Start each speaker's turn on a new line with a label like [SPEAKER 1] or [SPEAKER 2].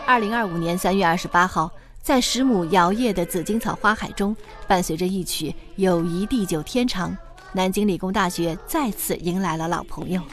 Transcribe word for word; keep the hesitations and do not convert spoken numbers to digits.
[SPEAKER 1] 二零二五年三月二十八号，在十亩摇曳的紫荆草花海中，伴随着一曲友谊地久天长，南京理工大学再次迎来了老朋友。